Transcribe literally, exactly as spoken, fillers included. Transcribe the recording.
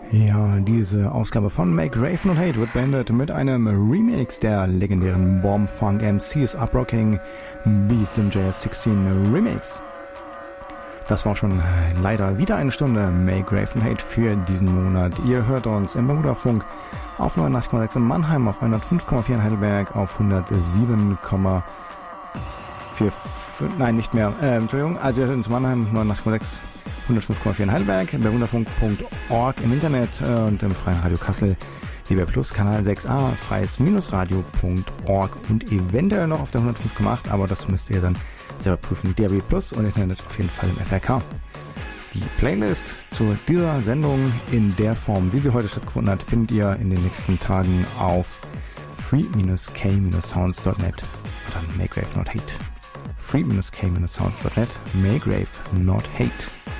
Ja, diese Ausgabe von Make Rave Not Hate wird beendet mit einem Remix der legendären Bomb Funk M Cs Uprocking Beats im J S sechzehn Remix. Das war schon leider wieder eine Stunde Make Rave Not Hate für diesen Monat. Ihr hört uns im Bermuda-Funk auf neunundachtzig Komma sechs in Mannheim, auf hundertfünf Komma vier in Heidelberg, auf hundertsieben Komma vier, nein, nicht mehr, äh, Entschuldigung, also ihr hört uns in Mannheim, neunundachtzig Komma sechs, hundertfünf Komma vier in Heidelberg, bermuderfunk punkt org im Internet äh, und im Freien Radio Kassel, D B Plus, Kanal sechs a, freies-radio punkt org und eventuell noch auf der hundertfünf Komma acht, aber das müsst ihr dann selber prüfen, D A B Plus und Internet auf jeden Fall im F R K. Die Playlist zu dieser Sendung in der Form, wie sie heute stattgefunden hat, findet ihr in den nächsten Tagen auf free dash k dash sounds dot net oder Make Rave Not Hate. free dash k dash sounds dot net, Make Rave Not Hate.